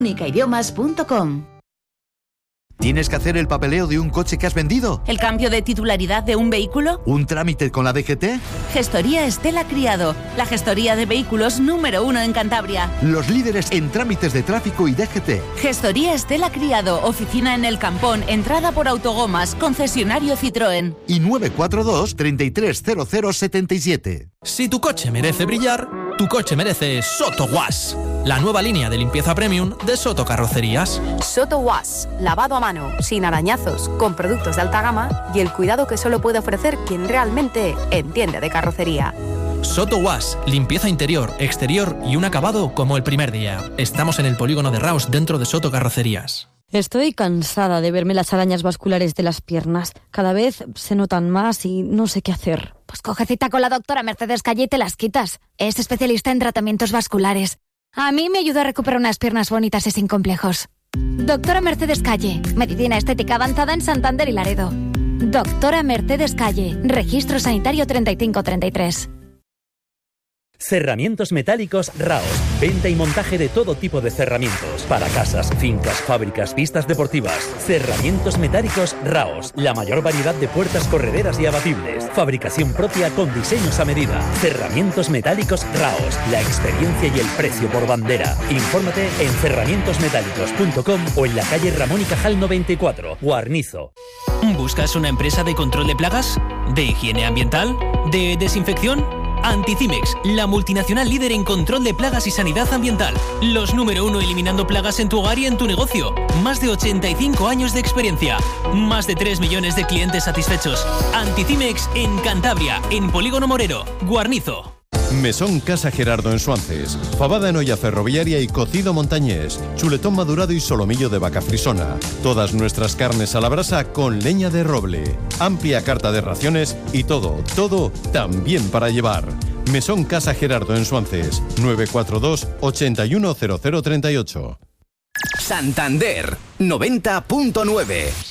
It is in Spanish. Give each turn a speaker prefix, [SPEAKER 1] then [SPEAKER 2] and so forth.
[SPEAKER 1] unicaidiomas.com.
[SPEAKER 2] ¿Tienes que hacer el papeleo de un coche que has vendido?
[SPEAKER 1] ¿El cambio de titularidad de un vehículo?
[SPEAKER 2] ¿Un trámite con la DGT?
[SPEAKER 1] Gestoría Estela Criado, la gestoría de vehículos número 1 en Cantabria.
[SPEAKER 2] Los líderes en trámites de tráfico y DGT.
[SPEAKER 1] Gestoría Estela Criado, oficina en El Campón, entrada por Autogomas, concesionario Citroën.
[SPEAKER 2] Y 942 330077.
[SPEAKER 3] Si tu coche merece brillar, tu coche merece Soto Wash, la nueva línea de limpieza premium de Soto Carrocerías.
[SPEAKER 4] Soto Wash, lavado a mano, sin arañazos, con productos de alta gama y el cuidado que solo puede ofrecer quien realmente entiende de carrocería.
[SPEAKER 3] Soto Wash, limpieza interior, exterior y un acabado como el primer día. Estamos en el polígono de Raos, dentro de Soto Carrocerías.
[SPEAKER 5] Estoy cansada de verme las arañas vasculares de las piernas. Cada vez se notan más y no sé qué hacer.
[SPEAKER 6] Pues coge cita con la doctora Mercedes Calle y te las quitas. Es especialista en tratamientos vasculares. A mí me ayuda a recuperar unas piernas bonitas y sin complejos. Doctora Mercedes Calle, medicina estética avanzada en Santander y Laredo. Doctora Mercedes Calle, registro sanitario 3533.
[SPEAKER 7] Cerramientos metálicos Raos. Venta y montaje de todo tipo de cerramientos. Para casas, fincas, fábricas, pistas deportivas. Cerramientos metálicos Raos. La mayor variedad de puertas correderas y abatibles. Fabricación propia con diseños a medida. Cerramientos metálicos Raos. La experiencia y el precio por bandera. Infórmate en cerramientosmetálicos.com o en la calle Ramón y Cajal 94, Guarnizo.
[SPEAKER 8] ¿Buscas una empresa de control de plagas? ¿De higiene ambiental? ¿De desinfección? Anticimex, la multinacional líder en control de plagas y sanidad ambiental. Los número 1 eliminando plagas en tu hogar y en tu negocio. Más de 85 años de experiencia. Más de 3 millones de clientes satisfechos. Anticimex en Cantabria, en Polígono Morero, Guarnizo.
[SPEAKER 9] Mesón Casa Gerardo en Suances. Fabada en olla ferroviaria y cocido montañés. Chuletón madurado y solomillo de vaca frisona. Todas nuestras carnes a la brasa con leña de roble. Amplia carta de raciones y todo también para llevar. Mesón Casa Gerardo en Suances. 942 810038.
[SPEAKER 10] Santander 90.9.